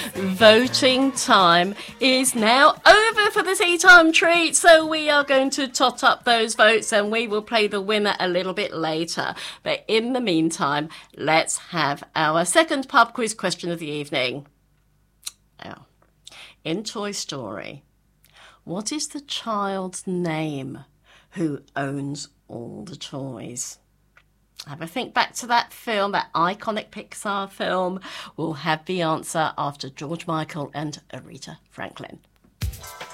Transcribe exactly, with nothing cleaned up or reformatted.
Voting time is now over for the Tea Time Treat, so we are going to tot up those votes and we will play the winner a little bit later. But in the meantime, let's have our second pub quiz question of the evening. Now, in Toy Story, what is the child's name who owns all the toys? Have a think back to that film, that iconic Pixar film. We'll have the answer after George Michael and Aretha Franklin.